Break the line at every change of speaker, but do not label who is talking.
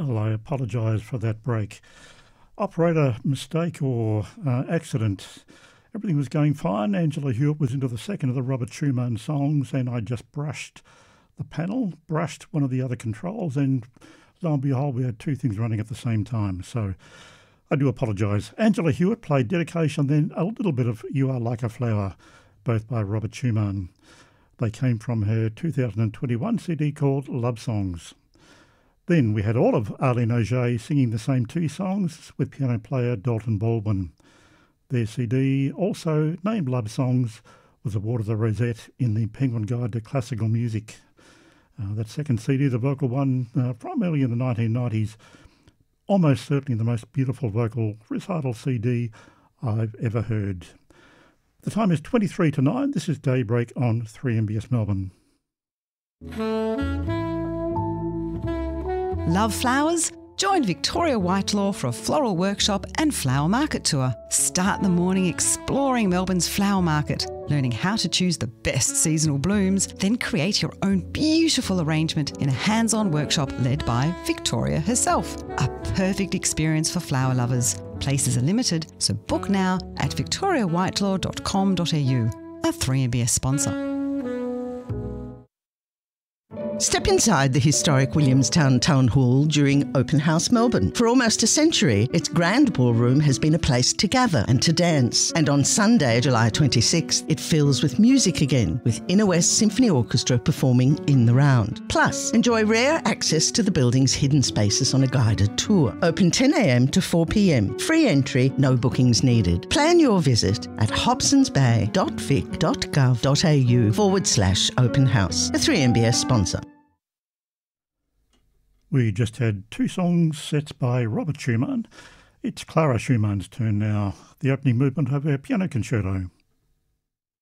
Well, I apologise for that break. Operator mistake or accident. Everything was going fine. Angela Hewitt was into the second of the Robert Schumann songs, and I just brushed the panel, brushed one of the other controls, and lo and behold, we had two things running at the same time. So I do apologise. Angela Hewitt played Dedication, then a little bit of You Are Like a Flower, both by Robert Schumann. They came from her 2021 CD called Love Songs. Then we had all of Arlene Auger singing the same two songs with piano player Dalton Baldwin. Their CD, also named Love Songs, was awarded the Rosette in the Penguin Guide to Classical Music. That second CD, the vocal one, primarily in the 1990s, almost certainly the most beautiful vocal recital CD I've ever heard. The time is 23 to 9. This is Daybreak on 3MBS Melbourne.
Love flowers? Join Victoria Whitelaw for a floral workshop and flower market tour. Start the morning exploring Melbourne's flower market, learning how to choose the best seasonal blooms, then create your own beautiful arrangement in a hands-on workshop led by Victoria herself. A perfect experience for flower lovers. Places are limited, so book now at victoriawhitelaw.com.au, a 3MBS sponsor.
Step inside the historic Williamstown Town Hall during Open House Melbourne. For almost a century, its grand ballroom has been a place to gather and to dance. And on Sunday, July 26th, it fills with music again, with Inner West Symphony Orchestra performing in the round. Plus, enjoy rare access to the building's hidden spaces on a guided tour. Open 10 a.m. to 4 p.m. Free entry, no bookings needed. Plan your visit at hobsonsbay.vic.gov.au/open house. A 3MBS sponsor.
We just had two songs sets by Robert Schumann. It's Clara Schumann's turn now, the opening movement of her piano concerto.